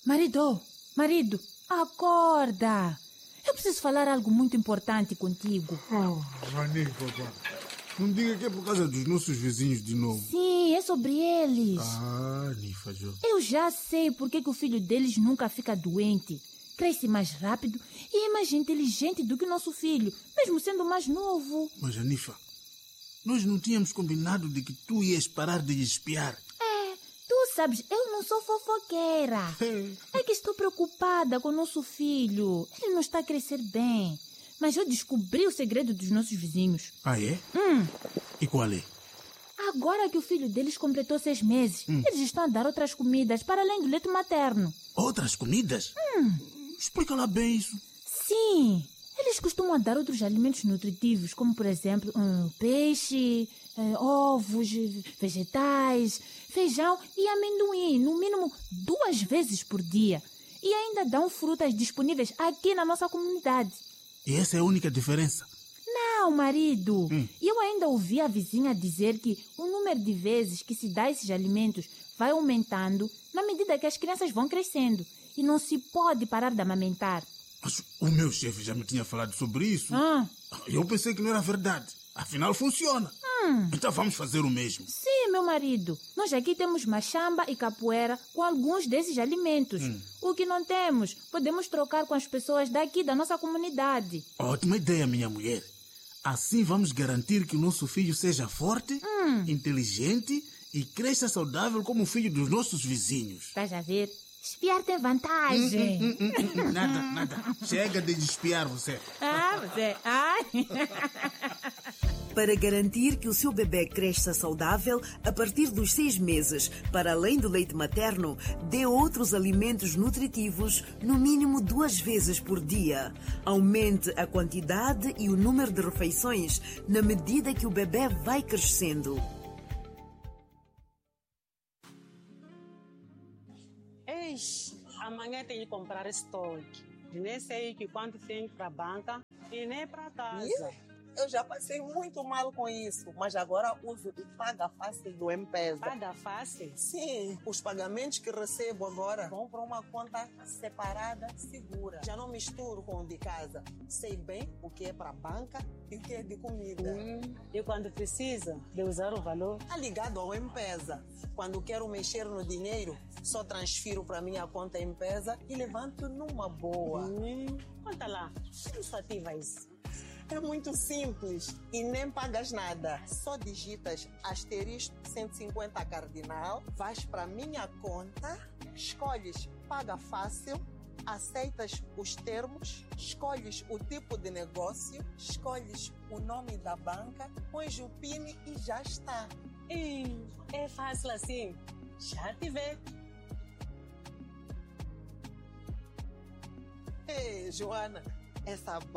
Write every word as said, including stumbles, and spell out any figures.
Marido, marido, acorda. Eu preciso falar algo muito importante contigo. Oh, Rani, papá. Não diga que é por causa dos nossos vizinhos de novo. Sim, é sobre eles. Ah, Nifa, Jo. Eu já sei por que que o filho deles nunca fica doente. Cresce mais rápido e é mais inteligente do que o nosso filho, mesmo sendo mais novo. Mas, Nifa, nós não tínhamos combinado de que tu ias parar de espiar. É, tu sabes, eu não sou fofoqueira. É que estou preocupada com o nosso filho. Ele não está a crescer bem. Mas eu descobri o segredo dos nossos vizinhos. Ah, é? Hum. E qual é? Agora que o filho deles completou seis meses, hum. eles estão a dar outras comidas para além do leite materno. Outras comidas? Hum. Explica lá bem isso. Sim, eles costumam dar outros alimentos nutritivos, como por exemplo um, peixe, eh, ovos, vegetais, feijão e amendoim, no mínimo duas vezes por dia. E ainda dão frutas disponíveis aqui na nossa comunidade. E essa é a única diferença? Não, marido. Hum. Eu ainda ouvi a vizinha dizer que o número de vezes que se dá esses alimentos vai aumentando na medida que as crianças vão crescendo. E não se pode parar de amamentar. Mas o meu chefe já me tinha falado sobre isso. Ah. Eu pensei que não era verdade. Afinal, funciona. Hum. Então vamos fazer o mesmo. Sim, meu marido. Nós aqui temos machamba e capoeira com alguns desses alimentos. Hum. O que não temos, podemos trocar com as pessoas daqui da nossa comunidade. Ótima ideia, minha mulher. Assim vamos garantir que o nosso filho seja forte, hum. inteligente e cresça saudável como o filho dos nossos vizinhos. Estás a ver? Espiar tem vantagem. Hum, hum, hum, hum. Nada, nada. Chega de espiar você. Ah, você... Ai... Para garantir que o seu bebê cresça saudável a partir dos seis meses, para além do leite materno, dê outros alimentos nutritivos no mínimo duas vezes por dia. Aumente a quantidade e o número de refeições na medida que o bebê vai crescendo. Eixe, amanhã tenho que comprar estoque. Nem sei que quanto tenho para a banca e nem para casa. Yeah. Eu já passei muito mal com isso, mas agora uso o Paga Fácil do M-Pesa. Paga Fácil? Sim, os pagamentos que recebo agora vão para uma conta separada, segura. Já não misturo com o de casa. Sei bem o que é para banca e o que é de comida. Hum, e quando precisa de usar o valor? Tá ligado ao M-Pesa. Quando quero mexer no dinheiro, só transfiro para minha conta M-Pesa e levanto numa boa. Hum, conta lá, como se ativa isso? É muito simples e nem pagas nada. Só digitas asterisco cento e cinquenta cardinal, vais para minha conta, escolhes Paga Fácil, aceitas os termos, escolhes o tipo de negócio, escolhes o nome da banca, pões o PIN e já está. E é fácil assim. Já te vê. Ei, Joana, essa